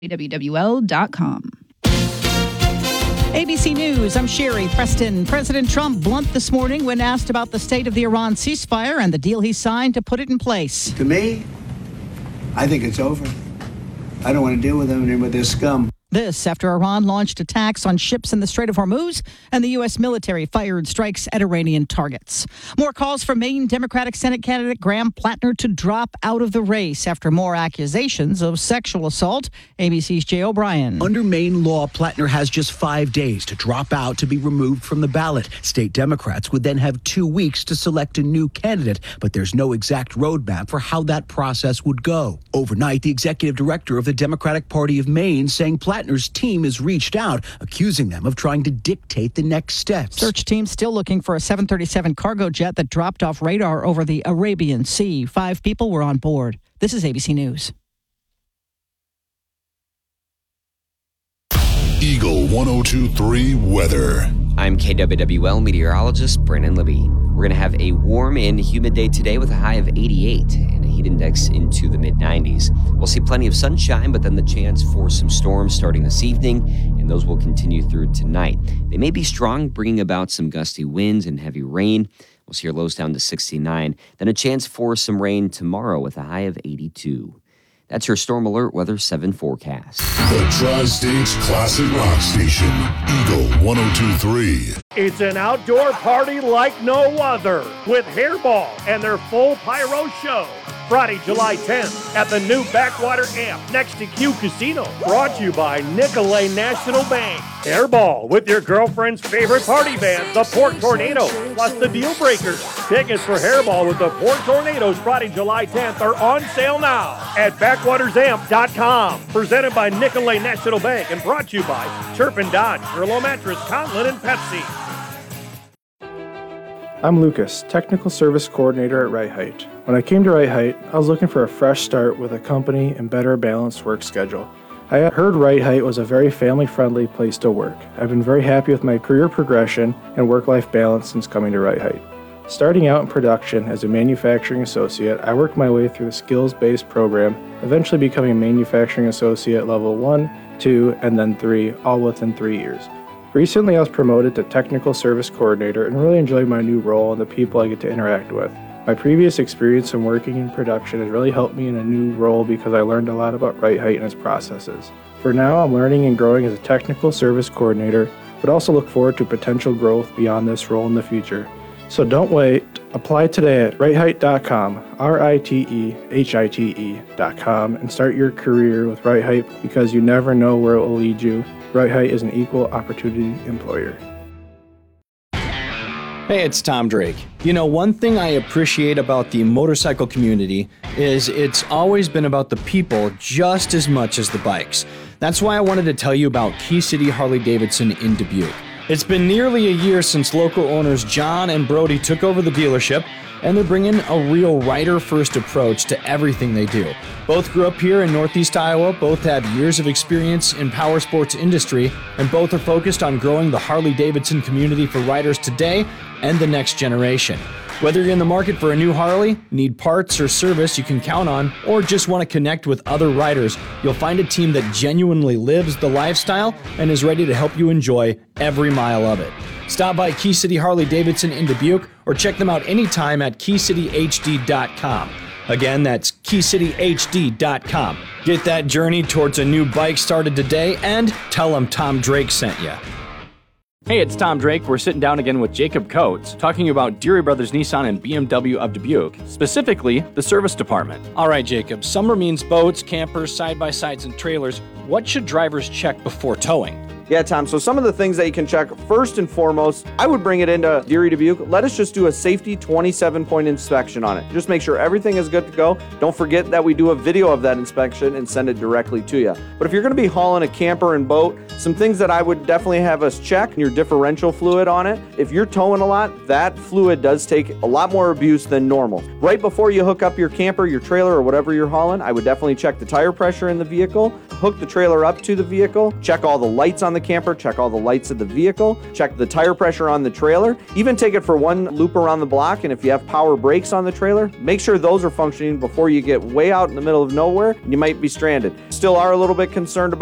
WWL.com. ABC News, I'm Sherry Preston. President Trump blunt this morning when asked about the state of the Iran ceasefire and the deal he signed to put it in place. To me, I think it's over. I don't want to deal with them and with this scum. This after Iran launched attacks on ships in the Strait of Hormuz and the U.S. military fired strikes at Iranian targets. More calls for Maine Democratic Senate candidate Graham Plattner to drop out of the race after more accusations of sexual assault. ABC's Jay O'Brien. Under Maine law, Plattner has just 5 days to drop out to be removed from the ballot. State Democrats would then have 2 weeks to select a new candidate, but there's no exact roadmap for how that process would go. Overnight, the executive director of the Democratic Party of Maine saying Plattner's team has reached out, accusing them of trying to dictate the next steps. Search team still looking for a 737 cargo jet that dropped off radar over the Arabian Sea. 5 people were on board. This is ABC News. Eagle 102.3 weather. I'm KWWL meteorologist Brandon Libby. We're going to have a warm and humid day today with a high of 88 and a heat index into the mid-90s. We'll see plenty of sunshine, but then the chance for some storms starting this evening, and those will continue through tonight. They may be strong, bringing about some gusty winds and heavy rain. We'll see our lows down to 69. Then a chance for some rain tomorrow with a high of 82. That's your Storm Alert Weather 7 forecast. The Tri-States Classic Rock Station, Eagle 102.3. It's an outdoor party like no other with Hairball and their full pyro show. Friday, July 10th at the new Backwater Amp next to Q Casino. Brought to you by Nicolay National Bank. Hairball with your girlfriend's favorite party band, the Port Tornadoes, plus the Deal Breakers. Tickets for Hairball with the Port Tornadoes Friday, July 10th are on sale now at backwatersamp.com. Presented by Nicolay National Bank and brought to you by Turpin Dodge, Burlow Mattress, Conlin, and Pepsi. I'm Lucas, Technical Service Coordinator at Right Height. When I came to Right Height, I was looking for a fresh start with a company and better balanced work schedule. I heard Right Height was a very family-friendly place to work. I've been very happy with my career progression and work-life balance since coming to Right Height. Starting out in production as a manufacturing associate, I worked my way through the skills-based program, eventually becoming a manufacturing associate level 1, 2, and then 3, all within 3 years. Recently, I was promoted to Technical Service Coordinator and really enjoy my new role and the people I get to interact with. My previous experience in working in production has really helped me in a new role because I learned a lot about Right Height and its processes. For now, I'm learning and growing as a Technical Service Coordinator, but also look forward to potential growth beyond this role in the future. So don't wait. Apply today at rightheight.com, RITEHITE.com, and start your career with Right Height because you never know where it will lead you. Right Height is an equal opportunity employer. Hey, it's Tom Drake. You know, one thing I appreciate about the motorcycle community is it's always been about the people just as much as the bikes. That's why I wanted to tell you about Key City Harley-Davidson in Dubuque. It's been nearly a year since local owners John and Brody took over the dealership, and they're bringing a real rider-first approach to everything they do. Both grew up here in Northeast Iowa, both have years of experience in power sports industry, and both are focused on growing the Harley-Davidson community for riders today and the next generation. Whether you're in the market for a new Harley, need parts or service you can count on, or just want to connect with other riders, you'll find a team that genuinely lives the lifestyle and is ready to help you enjoy every mile of it. Stop by Key City Harley-Davidson in Dubuque or check them out anytime at keycityhd.com. Again, that's keycityhd.com. Get that journey towards a new bike started today and tell them Tom Drake sent you. Hey, it's Tom Drake. We're sitting down again with Jacob Coates, talking about Deary Brothers Nissan and BMW of Dubuque, specifically the service department. All right, Jacob, summer means boats, campers, side-by-sides, and trailers. What should drivers check before towing? Yeah, Tom, so some of the things that you can check, first and foremost, I would bring it into Deary Dubuque. Let us just do a safety 27-point inspection on it. Just make sure everything is good to go. Don't forget that we do a video of that inspection and send it directly to you. But if you're going to be hauling a camper and boat, some things that I would definitely have us check, your differential fluid on it. If you're towing a lot, that fluid does take a lot more abuse than normal. Right before you hook up your camper, your trailer, or whatever you're hauling, I would definitely check the tire pressure in the vehicle, hook the trailer up to the vehicle, check all the lights on the the camper, check all the lights of the vehicle, check the tire pressure on the trailer, even take it for one loop around the block. And if you have power brakes on the trailer, make sure those are functioning before you get way out in the middle of nowhere and you might be stranded. Still are a little bit concerned about